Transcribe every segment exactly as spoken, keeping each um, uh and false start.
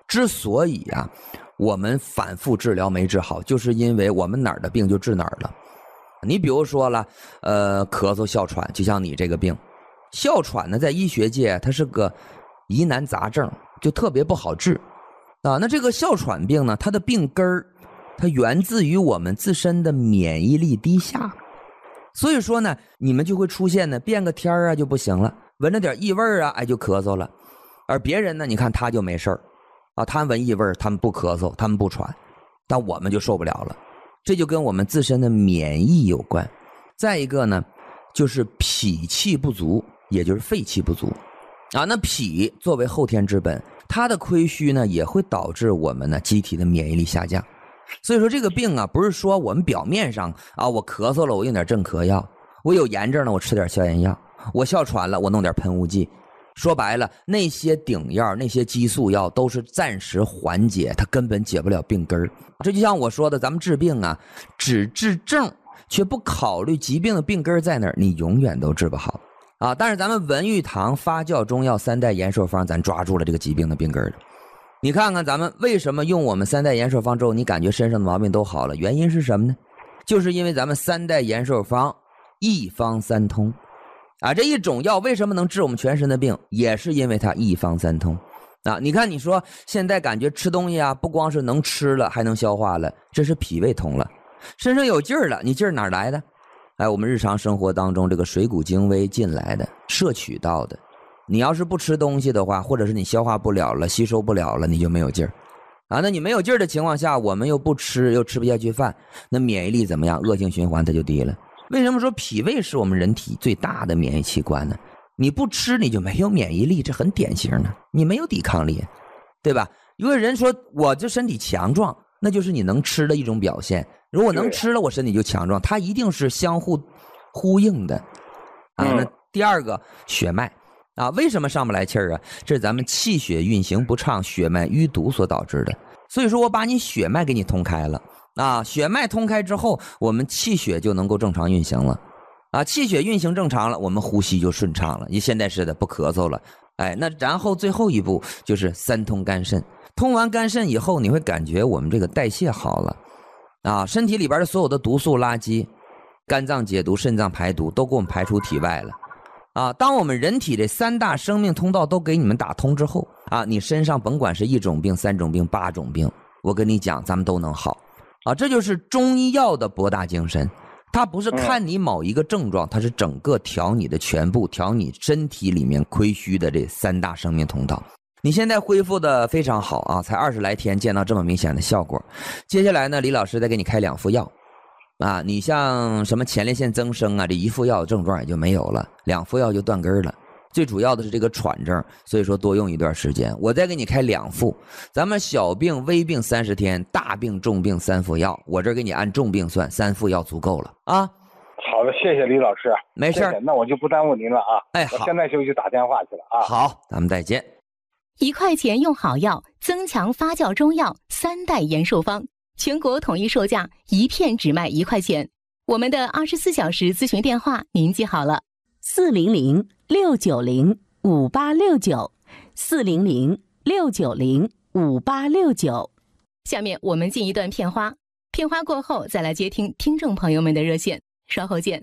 之所以啊我们反复治疗没治好，就是因为我们哪儿的病就治哪儿了。你比如说了，呃，咳嗽、哮喘，就像你这个病，哮喘呢，在医学界它是个疑难杂症，就特别不好治啊。那这个哮喘病呢，它的病根儿，它源自于我们自身的免疫力低下，所以说呢，你们就会出现呢，变个天啊就不行了，闻着点异味啊，哎就咳嗽了。而别人呢，你看他就没事儿啊，他闻异味，他们不咳嗽，他们不喘，但我们就受不了了。这就跟我们自身的免疫有关。再一个呢，就是脾气不足，也就是肺气不足啊。那脾作为后天之本，它的亏虚呢，也会导致我们呢机体的免疫力下降。所以说这个病啊，不是说我们表面上啊，我咳嗽了，我用点镇咳药；我有炎症了，我吃点消炎药；我哮喘了，我弄点喷雾剂。说白了，那些顶药、那些激素药都是暂时缓解，它根本解不了病根儿。这就像我说的，咱们治病啊，只治症，却不考虑疾病的病根在哪儿，你永远都治不好啊。但是咱们文玉堂发酵中药三代延寿方，咱抓住了这个疾病的病根了。你看看咱们为什么用我们三代延寿方之后，你感觉身上的毛病都好了？原因是什么呢？就是因为咱们三代延寿方一方三通。啊，这一种药为什么能治我们全身的病，也是因为它一方三通啊。你看你说现在感觉吃东西啊，不光是能吃了，还能消化了，这是脾胃通了，身上有劲儿了。你劲儿哪儿来的？哎，我们日常生活当中这个水谷精微进来的，摄取到的。你要是不吃东西的话，或者是你消化不了了，吸收不了了，你就没有劲儿啊。那你没有劲儿的情况下，我们又不吃，又吃不下去饭，那免疫力怎么样？恶性循环它就低了。为什么说脾胃是我们人体最大的免疫器官呢？你不吃你就没有免疫力，这很典型的，你没有抵抗力，对吧？因为人说我这身体强壮，那就是你能吃的一种表现。如果能吃了，我身体就强壮，它一定是相互呼应的啊。那第二个血脉啊，为什么上不来气儿啊？这是咱们气血运行不畅、血脉淤堵所导致的。所以说我把你血脉给你通开了。啊，血脉通开之后，我们气血就能够正常运行了。啊，气血运行正常了，我们呼吸就顺畅了。你现在似的不咳嗽了，哎，那然后最后一步就是三通肝肾。通完肝肾以后，你会感觉我们这个代谢好了，啊，身体里边的所有的毒素垃圾，肝脏解毒、肾脏排毒，都给我们排出体外了。啊，当我们人体这三大生命通道都给你们打通之后，啊，你身上甭管是一种病、三种病、八种病，我跟你讲，咱们都能好。啊，这就是中医药的博大精深，它不是看你某一个症状，它是整个调你的全部，调你身体里面亏虚的这三大生命通道。你现在恢复的非常好啊，才二十来天见到这么明显的效果。接下来呢，李老师再给你开两副药，啊，你像什么前列腺增生啊，这一副药症状也就没有了，两副药就断根了。最主要的是这个喘症，所以说多用一段时间。我再给你开两副，咱们小病微病三十天，大病重病三副药，我这给你按重病算，三副药足够了啊。 好的，谢谢李老师。 没事， 那我就不耽误您了啊。 哎，好， 我现在就去打电话去了啊。 好，咱们再见。 一块钱用好药，增强发酵中药三代延寿方，全国统一售价，一片只卖一块钱。我们的二十四小时咨询电话您记好了： 四零零六九零五八六九，四零零六九零五八六九。 下面我们进一段片花，片花过后再来接听听众朋友们的热线，稍后见。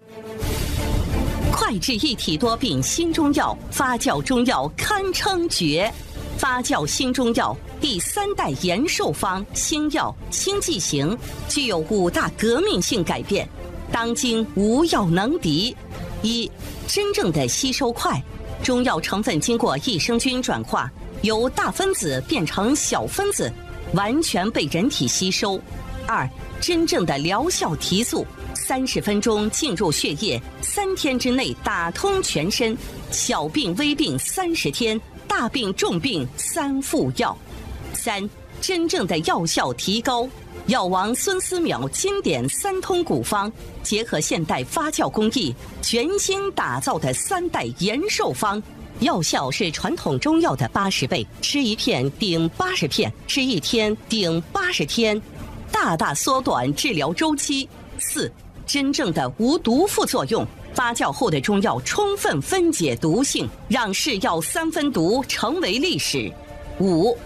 快治一体多病新中药，发酵中药堪称绝。发酵新中药第三代延寿方新药新剂型，具有五大革命性改变，当今无药能敌。一、真正的吸收快，中药成分经过益生菌转化，由大分子变成小分子，完全被人体吸收。二、真正的疗效提速，三十分钟进入血液，三天之内打通全身，小病微病三十天，大病重病三副药。三、真正的药效提高，药王孙思邈经典三通古方，结合现代发酵工艺，全新打造的三代延寿方，药效是传统中药的八十倍，吃一片顶八十片，吃一天顶八十天，大大缩短治疗周期。四、真正的无毒副作用，发酵后的中药充分分解毒性，让是药三分毒成为历史。五、